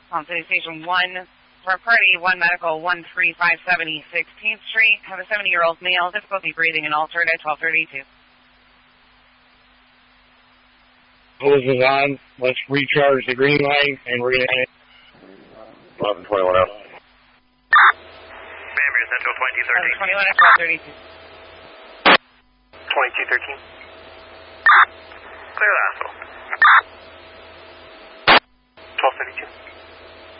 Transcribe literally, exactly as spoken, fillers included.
on City Station one. For a party, one medical, one three five seven East sixteenth Street. Have a seventy-year-old male, difficulty breathing and altered at twelve thirty-two. Hose is on. Let's recharge the green light, and we're going to eleven twenty-one F. Bambi, Central twenty-two thirteen. eleven twenty-one at twelve thirty-two. twenty-two thirteen. Clear the hospital. twelve thirty-two.